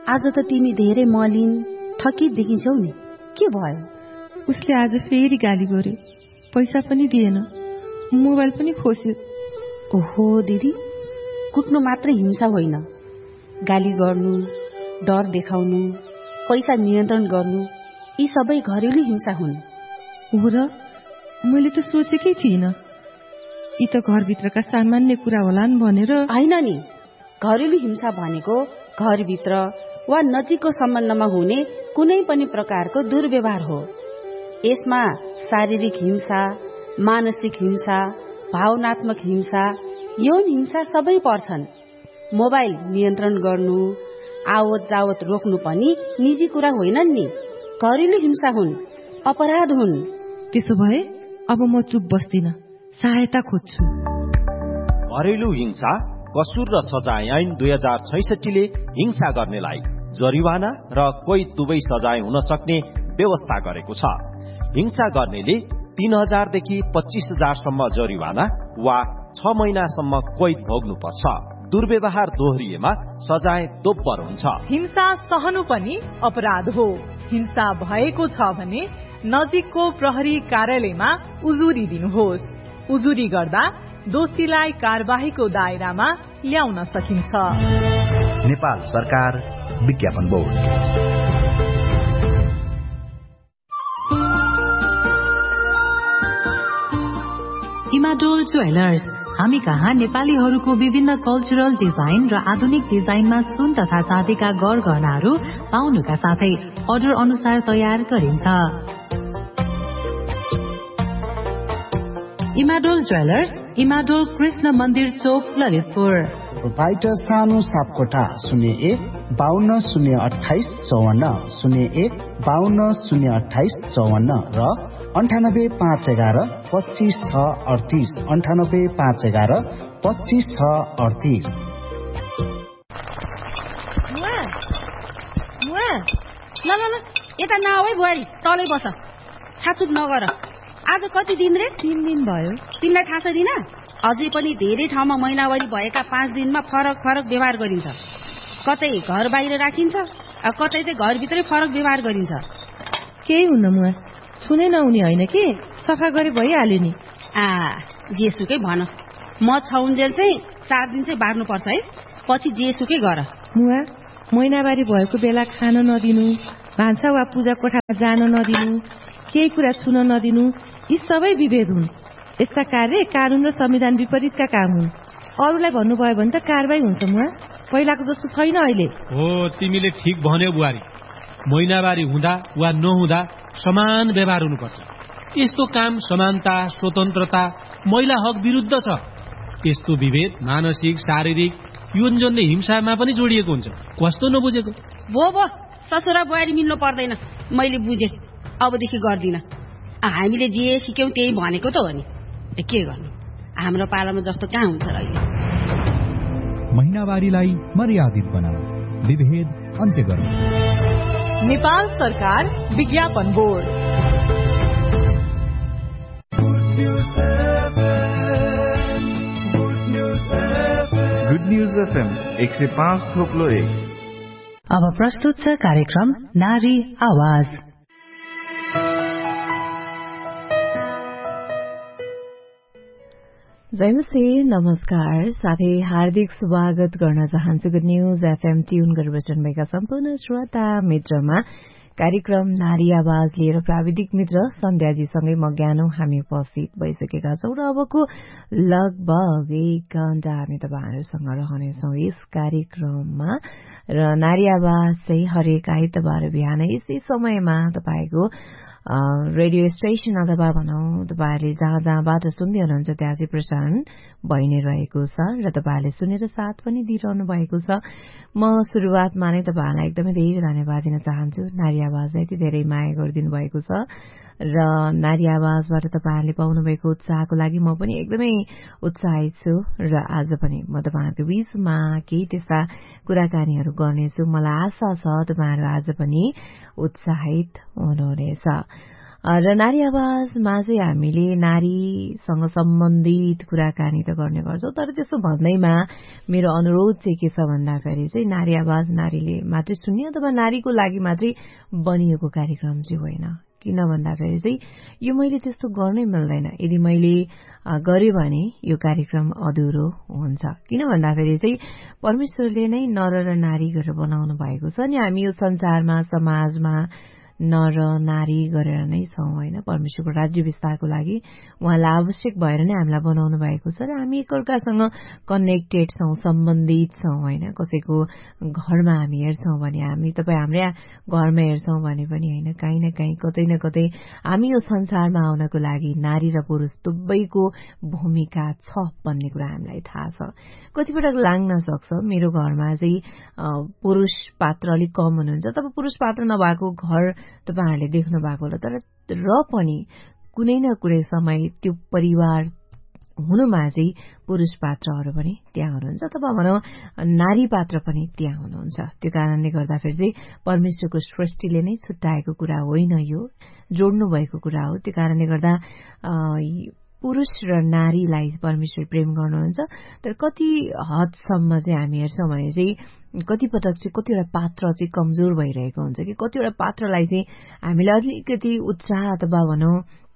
आज त तिमी धेरै मलिन थकित देखिन्छौ नि, के भयो? उसले आज फेरि गाली गर्यो, पैसा पनि दिएन, मोबाइल पनि खोस्यो। ओहो दिदी, कुट्नु मात्रै हिंसा होइन, गाली गर्नु, डर देखाउनु, पैसा नियन्त्रण गर्नु, यी सबै घरेलु हिंसा हुन्। हो र, मैले त सोचेकै थिइनँ, यी त घरभित्रका सामान्य कुरा होलान् भनेर। होइन नि, घरेलु हिंसा भनेको घरभित्र वा नजिकको सम्बन्धमा हुने कुनै पनि प्रकारको दुर्व्यवहार हो। यसमा शारीरिक हिंसा, मानसिक हिंसा, भावनात्मक हिंसा, यौन हिंसा सबै पर्छन्। मोबाइल नियन्त्रण गर्नु, आवत जावत रोक्नु पनि निजी कुरा होइनन् नि, घरेलु हिंसा हुन्, अपराध हुन्। त्यसो भए अब म चुप बस्दिन, सहायता खोज्छु। घरेलु हिंसा कसुर र सजाय ऐन 2066 ले हिंसा गर्नेलाई जरिवाना र कोही दुवै सजाय हुन सक्ने व्यवस्था गरेको छ। हिंसा गर्नेले 3000 देखि 25,000 सम्म जरिवाना वा 6 महिनासम्म कैद भोग्नुपर्छ। दुर्व्यवहार दोहोरिएमा सजाय दोब्बर हुन्छ। हिंसा सहनु पनि अपराध हो। हिंसा भएको छ भने नजिकको प्रहरी कार्यालयमा उजुरी दिनुहोस्। उजुरी गर्दा दोषीलाई कारबाहीको दायरामा ल्याउन सकिन्छ। नेपाल सरकार, विज्ञापन बोर्ड। इमाडोल ज्वेलर्स, हामी कहाँ नेपालीहरूको विभिन्न कल्चरल डिजाइन र आधुनिक डिजाइनमा सुन तथा चाँदीका गहनाहरू पाउनुका साथै अर्डर अनुसार तयार गरिन्छ। इमाडोल ज्वेलर्स, इमाडोल कृष्ण मन्दिर चोक, ललितपुर। प्रोपाइटर सानो सापकोटा 01-52-028-54 र 98-511-25-638 98-511-25-638। ल यता नआऊ है बुहारी, तलै बस, छाचुप नगर। आज कति दिन रे? 3 दिन भयो। तिमीलाई थाहा छैन? अझै पनि धेरै ठाउँमा महिनावारी भएका 5 दिनमा फरक फरक व्यवहार गरिन्छ। कतै घर बाहिर राखिन्छ, कतै चाहिँ घरभित्रै फरक व्यवहार गरिन्छ। केही हुन्न मुआ, छुनै नहुने होइन कि, सफा गरे भइहाल्यो नि। जेसुकै भन, म छौन्जेल चाहिँ 4 दिन चाहिँ बार्नुपर्छ है, पछि जेसुकै गर। मुआ, महिनावारी भएको बेला खान नदिनु, भान्सा वा पूजा कोठामा जान नदिनु, केही कुरा छुन नदिनु, यी सबै विभेद हुन्। यस्ता कार्य कानून र संविधान विपरीतका काम हुन्। अरूलाई भन्नुभयो भने त कारबाही हुन्छ मुआ, पहिलाको जस्तो छैन अहिले। हो, तिमीले ठिक भन्यौ बुहारी, महिनावारी हुँदा वा नहुँदा समान व्यवहार हुनुपर्छ। यस्तो काम समानता, स्वतन्त्रता, महिला हक विरुद्ध छ। यस्तो विभेद मानसिक, शारीरिक, यौनजन्य हिंसामा पनि जोडिएको हुन्छ। कस्तो नबुझेको? भो ससुरा बुहारी मिल्नु पर्दैन, मैले बुझेँ, अबदेखि गर्दिन। हामीले जे सिक्यौं त्यही भनेको त हो नि, के गर्नु, हाम्रो पालामा जस्तो कहाँ हुन्छ र अहिले। महिनावारीलाई मर्यादित बनाऊ, विभेद अन्त्य गरौँ। नेपाल सरकार, विज्ञापन बोर्ड। Good news FM 105.1। अब प्रस्तुत छ कार्यक्रम नारी आवाज। जयमसी, नमस्कार, साथै हार्दिक स्वागत गर्न चाहन्छु गुड न्यूज एफएम ट्यून गरेर बस्नुभएका सम्पूर्ण श्रोता मित्रमा कार्यक्रम नारी आवाज लिएर प्राविधिक मित्र सन्ध्याजीसँगै म ज्ञानौ हामी उपस्थित भइसकेका छौं र अबको लगभग 1 घण्टा हामी तपाईहरुसँग रहनेछौं यस कार्यक्रममा। र नारी आवाज चाहिँ हरेक आइतबार बिहान यसै समयमा तपाईको रेडियो स्टेशन अथवा भनौं तपाईहरुले जहाँ जहाँबाट सुन्दै हुनुहुन्छ त्यहाँ चाहिँ प्रसारण भइ नै रहेको छ र तपाईहरुले सुनेर साथ पनि दिइरहनु भएको छ। म सुरुवातमा नै तपाईहरुलाई एकदमै धेरै धन्यवाद दिन चाहन्छु। नारी आवाजलाई यति धेरै माया गरिदिनु भएको छ र नारी आवाजबाट तपाईहरुले पाउनु भएको उत्साहको लागि म पनि एकदमै उत्साहित छु र आज पनि म तपाईहरुको बीचमा केही त्यस्ता कुराकानीहरु गर्नेछु। मलाई आशा छ तपाईहरु आज पनि उत्साहित हुनुहुनेछ। र नारी आवाजमा चाहिँ हामीले नारीसँग सम्बन्धित कुराकानी त गर्ने गर्छौं, तर त्यसो भन्दैमा मेरो अनुरोध चाहिँ के छ भन्दाखेरि चाहिँ नारी आवाज नारीले मात्रै सुन्ने अथवा नारीको लागि मात्रै बनिएको कार्यक्रम चाहिँ होइन। किन भन्दाखेरि चाहिँ यो मैले त्यस्तो गर्नै मिल्दैन। यदि मैले गरे भने यो कार्यक्रम अधुरो हुन्छ। किन भन्दाखेरि चाहिँ परमेश्वरले नै नर र नारी गरेर बनाउनु भएको छ अनि हामी यो संसारमा समाजमा नर नारी गरेर नै छौं होइन। परमेश्वरको राज्य विस्तारको लागि उहाँलाई आवश्यक भएर नै हामीलाई बनाउनु भएको छ र हामी एकअर्कासँग कनेक्टेड छौं, सम्बन्धित छौं होइन। कसैको घरमा हामी हेर्छौं भने हामी तपाईँ हाम्रै घरमा हेर्छौं भने पनि होइन, काहीँ न काहीँ कतै न कतै हामी यो संसारमा आउनको लागि नारी र पुरुष दुवैको भूमिका छ भन्ने कुरा हामीलाई थाहा छ। कतिपटक लाग्न सक्छ मेरो घरमा चाहिँ पुरुष पात्र अलिक कम हुनुहुन्छ, तब पुरुष पात्र नभएको घर तपाईहरुले देख्नु भएको होला, तर र पनि कुनै न कुनै समय त्यो परिवार हुनुमा चाहिँ पुरुष पात्रहरू पनि त्यहाँ हुनुहुन्छ अथवा भनौं नारी पात्र पनि त्यहाँ हुनुहुन्छ। त्यो कारणले गर्दाखेरि चाहिँ परमेश्वरको सृष्टिले नै छुट्याएको कुरा होइन, यो जोड्नु भएको कुरा हो। त्यो कारणले गर्दा पुरुष र नारीलाई परमेश्वर प्रेम गर्नुहुन्छ, तर कति हदसम्म चाहिँ हामी हेर्छौं भने चाहिँ कति पटक चाहिँ कतिवटा पात्र चाहिँ कमजोर भइरहेको हुन्छ कि कतिवटा पात्रलाई चाहिँ हामीले अलिकति उत्साह अथवा भनौं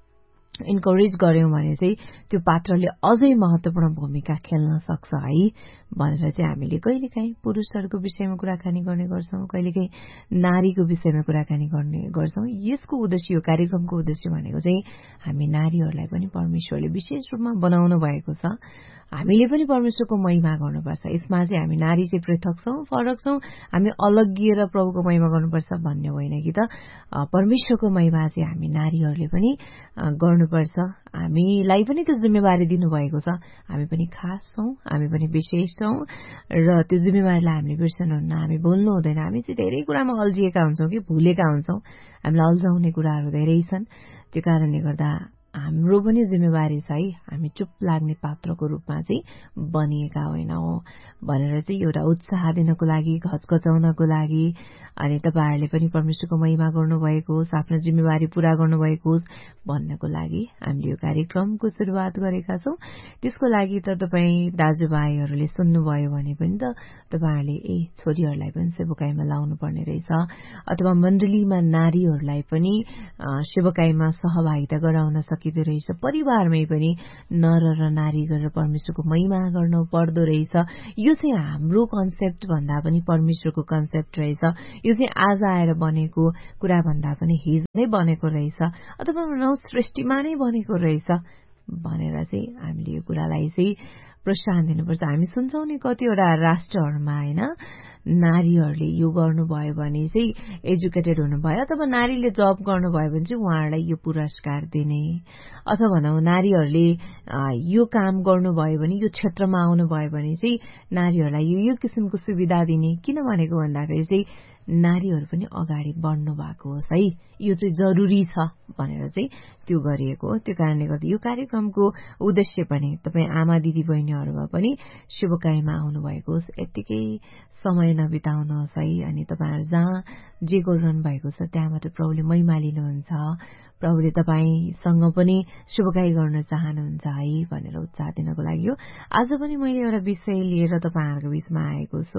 इन्करेज गर्यौं भने चाहिँ त्यो पात्रले अझै महत्वपूर्ण भूमिका खेल्न सक्छ है भनेर चाहिँ हामीले कहिलेकाहीँ पुरुषहरूको विषयमा कुराकानी गर्ने गर्छौं, कहिलेकाहीँ नारीको विषयमा कुराकानी गर्ने गर्छौं। यसको उद्देश्य, यो कार्यक्रमको उद्देश्य भनेको चाहिँ हामी नारीहरूलाई पनि परमेश्वरले विशेष रूपमा बनाउनु भएको छ, हामीले पनि परमेश्वरको महिमा गर्नुपर्छ। यसमा चाहिँ हामी नारी चाहिँ पृथक छौं, फरक छौं, हामी अलग्गिएर प्रभुको महिमा गर्नुपर्छ भन्ने होइन कि त परमेश्वरको महिमा चाहिँ हामी नारीहरूले पनि गर्नुपर्छ। हामीलाई पनि त्यो जिम्मेवारी दिनुभएको छ, हामी पनि खास छौं, हामी पनि विशेष छौं र त्यो जिम्मेवारीलाई हामीले बिर्सनुहुन्न, हामी भुल्नु हुँदैन। हामी चाहिँ धेरै कुरामा अल्झिएका हुन्छौं कि भुलेका हुन्छौं, हामीलाई अल्झाउने कुराहरू धेरै छन्। त्यो कारणले गर्दा हाम्रो पनि जिम्मेवारी छ है, हामी चुप लाग्ने पात्रको रूपमा चाहिँ बनिएका होइनौं भनेर चाहिँ एउटा उत्साह दिनको लागि, घचघचाउनको लागि अनि तपाईहरुले पनि परमेश्वरको महिमा गर्नुभएको होस्, आफ्नो जिम्मेवारी पूरा गर्नुभएको होस् भन्नको लागि हामीले यो कार्यक्रमको सुरुवात गरेका छौं। त्यसको लागि त तपाई दाजुभाइहरूले सुन्नुभयो भने पनि त तपाईहरुले छोरीहरूलाई पनि सेवकाईमा लाउनु पर्ने रहेछ अथवा मण्डलीमा नारीहरूलाई पनि सेवकाईमा सहभागिता गराउन सकिदो रहेछ, परिवारमै पनि नर र नारी गरेर परमेश्वरको महिमा गर्नु पर्दो रहेछ। यो चाहिँ हाम्रो कन्सेप्ट भन्दा पनि परमेश्वरको कन्सेप्ट रहेछ, यो चाहिँ आज आएर बनेको कुरा भन्दा पनि हिजो नै बनेको रहेछ अथवा भनौं सृष्टिमा नै बनेको रहेछ भनेर चाहिँ हामीले यो कुरालाई चाहिँ प्रोत्साहन दिनुपर्छ। हामी सुन्छौं नि कतिवटा राष्ट्रहरूमा हैन, नारीहरूले यो गर्नुभयो भने चाहिँ एजुकेटेड हुनुभयो अथवा नारीले जब गर्नुभयो भने चाहिँ उहाँहरूलाई यो पुरस्कार दिने अथवा भनौं नारीहरूले यो काम गर्नुभयो भने, यो क्षेत्रमा आउनुभयो भने चाहिँ नारीहरूलाई यो किसिमको सुविधा दिने। किन भनेको भन्दाखेरि चाहिँ नारीहरू पनि अगाडि बढ्नु भएको होस् है, यो चाहिँ जरुरी छ भनेर चाहिँ त्यो गरिएको हो। त्यो कारणले गर्दा यो कार्यक्रमको उद्देश्य पनि तपाई आमा दिदी बहिनीहरूमा पनि सेवकाईमा आउनु भएको होस्, यतिकै समय नबिताउनुहोस् है। अनि तपाईहरु जहाँ जे गरिरहनु भएको छ त्यहाँबाट प्रभुले महिमा लिनुहुन्छ, प्रभुले तपाईसँग पनि सेवकाई गर्न चाहनुहुन्छ है भनेर उत्साह दिनको लागि हो। आज पनि मैले एउटा विषय लिएर तपाईहरुको बीचमा आएको छु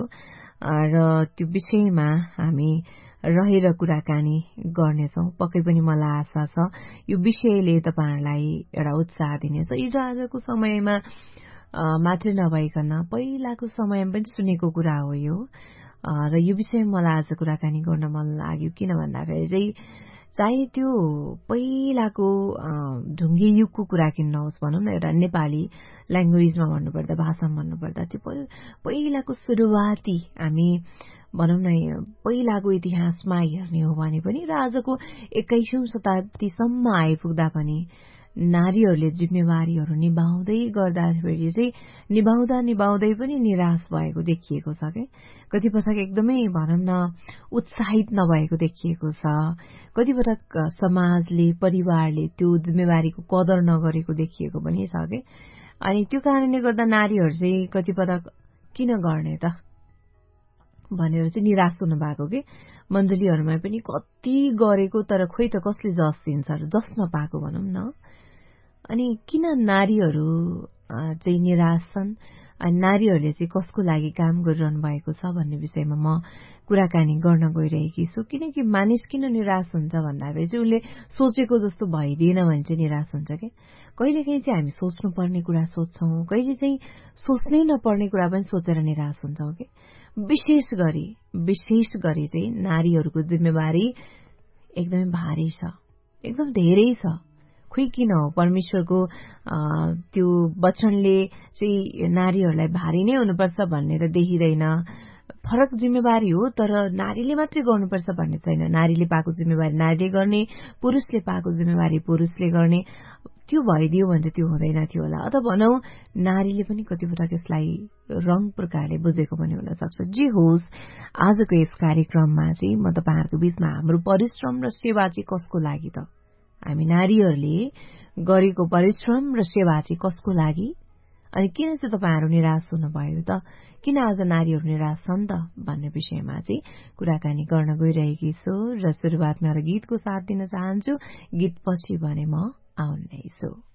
र त्यो विषयमा हामी रहेर कुराकानी गर्नेछौं। पक्कै पनि मलाई आशा छ यो विषयले तपाईहरुलाई एउटा उत्साह दिनेछ। हिजो आजको समयमा मात्रै नभइकन पहिलाको समयमा पनि सुनेको कुरा हो यो, र यो विषयमा मलाई आज कुराकानी गर्न मन लाग्यो। किन भन्दाखेरि चाहिँ चाहे त्यो पहिलाको ढुङ्गे युगको कुरा किन नहोस्, भनौं न एउटा नेपाली ल्याङ्ग्वेजमा भन्नुपर्दा, भाषामा भन्नुपर्दा त्यो पहिलाको सुरुवाती हामी भनौं न पहिलाको इतिहासमा हेर्ने हो भने पनि र आजको 21औं शताब्दीसम्म आइपुग्दा पनि नारीहरूले जिम्मेवारीहरू निभाउँदै गर्दाखेरि चाहिँ निभाउँदै पनि निराश भएको देखिएको छ के। कति पटक एकदमै भनौं न उत्साहित नभएको देखिएको छ, कति पटक समाजले परिवारले त्यो जिम्मेवारीको कदर नगरेको देखिएको पनि छ के। अनि त्यो कारणले गर्दा नारीहरू चाहिँ कति पटक किन गर्ने त भनेर चाहिँ निराश हुनु भएको के मण्डलीहरूमा पनि कति गरेको तर खोइ त कसले जस दिन्छ र जस नपाएको भनौँ न। अनि किन नारीहरू चाहिँ निराश छन् अनि नारीहरूले चाहिँ कसको लागि काम गरिरहनु भएको छ भन्ने विषयमा म कुराकानी गर्न गइरहेकी छु। किनकि मानिस किन निराश हुन्छ भन्दाखेरि चाहिँ उसले सोचेको जस्तो भइदिएन भने चाहिँ निराश हुन्छ क्या। कहिलेकाहीँ चाहिँ हामी सोच्नुपर्ने कुरा सोच्छौँ, कहिले चाहिँ सोच्नै नपर्ने कुरा पनि सोचेर निराश हुन्छौँ कि। विशेष गरी चाहिँ नारीहरूको जिम्मेवारी एकदमै भारी छ, एकदम धेरै छ। खोइ किन हो परमेश्वरको त्यो वचनले चाहिँ नारीहरूलाई भारी नै हुनुपर्छ भनेर देखिँदैन। फरक जिम्मेवारी हो तर नारीले मात्रै गर्नुपर्छ भन्ने छैन। नारीले पाएको जिम्मेवारी नारीले गर्ने, पुरुषले पाएको जिम्मेवारी पुरुषले गर्ने, त्यो भइदियो भने चाहिँ त्यो हुँदैन थियो होला। अथवा भनौँ नारीले पनि कतिपटक यसलाई रङ प्रकारले बुझेको पनि हुन सक्छ। जे होस्, आजको यस कार्यक्रममा चाहिँ म तपाईहरुको बीचमा हाम्रो परिश्रम र सेवा चाहिँ कसको लागि त, हामी नारीहरूले गरेको परिश्रम र सेवा चाहिँ कसको लागि, अनि किन चाहिँ तपाईहरु निराश हुनुभयो त, किन आज नारीहरू निराश छन् त भन्ने विषयमा चाहिँ कुराकानी गर्न गइरहेकी छु। र सुरुवातमा एउटा गीतको साथ दिन चाहन्छु। गीत पछि भने म आउने छु।